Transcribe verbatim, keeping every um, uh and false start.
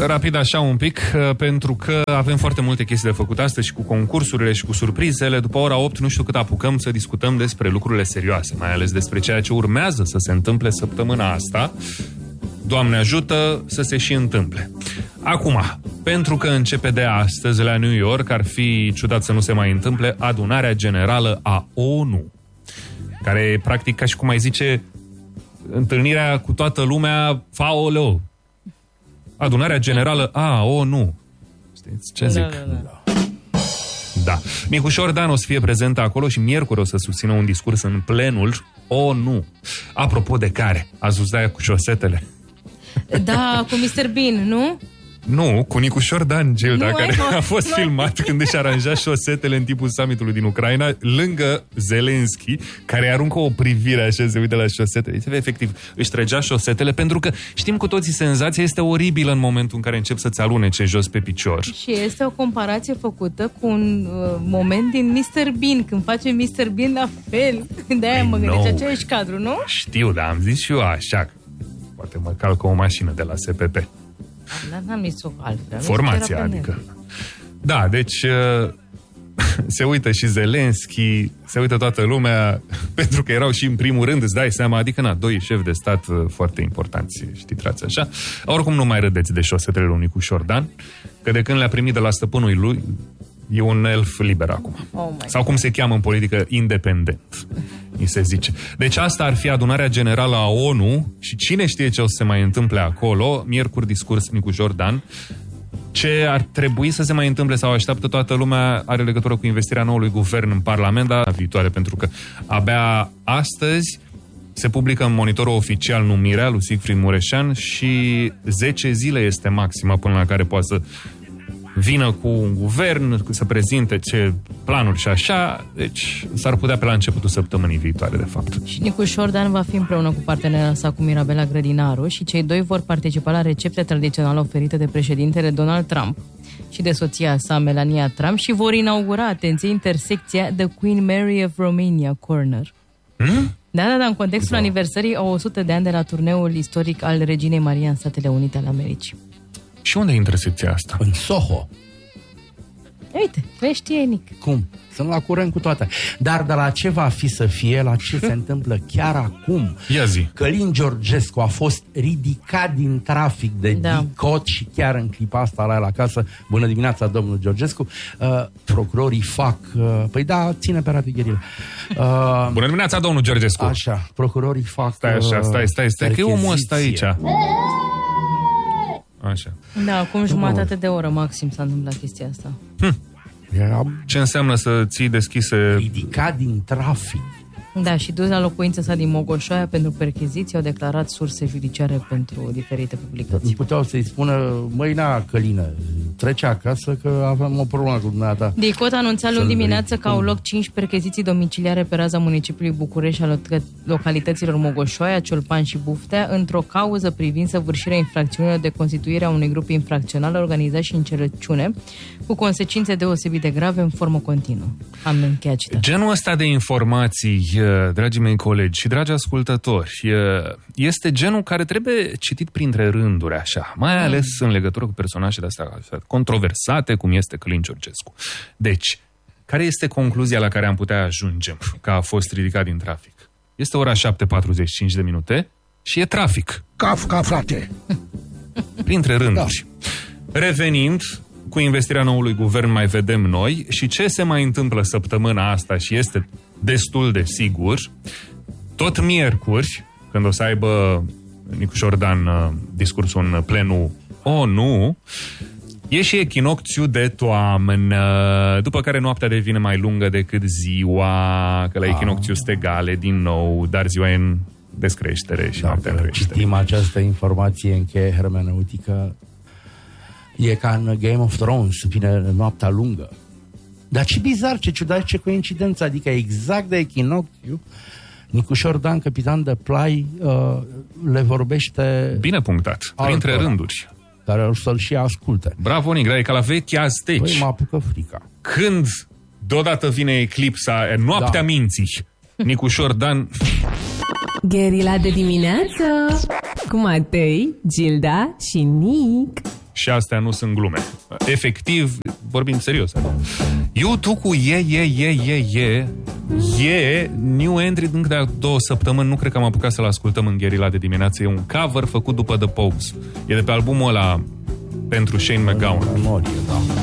rapid așa un pic, pentru că avem foarte multe chestii de făcut astăzi și cu concursurile și cu surprizele. După ora opt, nu știu cât apucăm să discutăm despre lucrurile serioase, mai ales despre ceea ce urmează să se întâmple săptămâna asta. Doamne ajută să se și întâmple. Acum, pentru că începe de astăzi la New York, ar fi ciudat să nu se mai întâmple adunarea generală a O N U, care e practic, ca și cum ai zice, întâlnirea cu toată lumea F A O L O. Adunarea generală a O N U. Știți ce zic? Da, da, da. Da. Micușor Dan o să fie prezentă acolo și miercuri o să susțină un discurs în plenul O N U. Apropo de care? Ați văzut aia cu șosetele? Da, cu mister Bean, nu? Nu, cu Nicușor Dan, Gilda, nu, care ai, a fost nu, filmat când își aranja șosetele în timpul summitului din Ucraina, lângă Zelensky, care aruncă o privire așa, se uită la șosetele. Efectiv, își trăgea șosetele, pentru că știm cu toții, senzația este oribilă în momentul în care încep să-ți alunece jos pe picior. Și este o comparație făcută cu un uh, moment din mister Bean, când face mister Bean la fel. De-aia mă gândesc, aceeași cadru, nu? Știu, dar am zis și eu așa, poate mă calcă o mașină de la S P P. Dar n-am zis-o altfel. Formația, adică. Da, deci uh, se uită și Zelensky, se uită toată lumea, pentru că erau și în primul rând, îți dai seama, adică na, doi șefi de stat uh, foarte importanți, știți așa. Oricum nu mai râdeți de șosetele lui Nicușor Dan, că de când le-a primit de la stăpânul lui, e un elf liber acum. Oh sau cum se cheamă în politică, independent, îi se zice. Deci asta ar fi adunarea generală a O N U și cine știe ce o să se mai întâmple acolo. Miercuri discurs Nicușor Dan. Ce ar trebui să se mai întâmple sau așteaptă toată lumea are legătură cu investirea noului guvern în Parlament la viitoare, pentru că abia astăzi se publică în monitorul oficial numirea lui Sigfrid Mureșan și zece zile este maxima până la care poate să vină cu un guvern, să prezinte ce planuri și așa, deci s-ar putea pe la începutul săptămânii viitoare, de fapt. Și Nicușor Dan va fi împreună cu partenera sa, cu Mirabela Grădinaru, și cei doi vor participa la recepte tradiționale oferite de președintele Donald Trump și de soția sa, Melania Trump, și vor inaugura, atenție, intersecția The Queen Mary of Romania Corner. Hmm? Da, da, da, în contextul da. aniversării a o sută de ani de la turneul istoric al Reginei Maria în Statele Unite ale Americii. Și unde e intersecția asta? În Soho. Uite, vezi, știe Nic. Cum? Sunt la curent cu toate. Dar de la ce va fi să fie, la ce se întâmplă chiar acum? Ia zi. Călin Georgescu a fost ridicat din trafic de da. dicot și chiar în clipa asta la el acasă. Bună dimineața, domnul Georgescu. Uh, procurorii fac... Uh, păi da, ține pe rate gherilă. Uh, Bună dimineața, domnul Georgescu. Așa, procurorii fac... Stai așa, stai, stai, stai, că e omul ăsta aici. Așa. Da, acum jumătate de oră maxim s-a întâmplat chestia asta. Hm. Ce înseamnă să ții deschise... Ridicat din trafic. Da, și dus la locuința sa din Mogoșoaia pentru percheziții, au declarat surse judiciare pentru diferite publicații. Nu puteau să-i spună, măi, na, Călină, trece acasă că avem o problemă cu dumneata. Dicot a anunțat luni dimineață că au loc cinci percheziții domiciliare pe raza municipiului București și al localităților Mogoșoaia, Ciolpan și Buftea, într-o cauză privind săvârșirea infracțiunilor de constituire a unui grup infracțional organizat și încerăciune, cu consecințe deosebit de grave în formă continuă. Am încheiat citatul. Genul ăsta de informații, dragii mei colegi și dragi ascultători, este genul care trebuie citit printre rânduri, așa, mai ales în legătură cu personajele astea controversate, cum este Călin Georgescu. Deci, care este concluzia la care am putea ajunge că a fost ridicat din trafic? Este ora șapte patruzeci și cinci de minute și e trafic. Kafka, frate! Printre rânduri. Da. Revenind, cu investirea noului guvern mai vedem noi și ce se mai întâmplă săptămâna asta și este destul de sigur, tot miercuri, când o să aibă Nicușor Dan discursul în plenul O N U, e și echinocțiu de toamnă, după care noaptea devine mai lungă decât ziua, că la echinocțiu sunt egale din nou, dar ziua e în descreștere și noaptea în creștere. Citim această informație în cheie hermeneutică, e ca în Game of Thrones, vine noaptea lungă. Dar ce bizar, ce ciudat, ce coincidență, adică exact de echinocțiu, Nicușor Dan, capitan de plai, uh, le vorbește... Bine punctat, printre altora, rânduri. Care o să-l și asculte. Bravo, Nigra, e ca la vechea Azteci. Păi, mă apucă frica. Când deodată vine eclipsa, noaptea da. minții, Nicușor Dan... Gherila de dimineață cu Matei, Gilda și Nic. Și astea nu sunt glume. Efectiv, vorbim serios. U doi cu e, e, e, e, e, e, New Entry încă de două săptămâni, nu cred că am apucat să-l ascultăm în Gherila de dimineață. E un cover făcut după The Pogues. E de pe albumul ăla pentru Shane MacGowan. Memorie, da.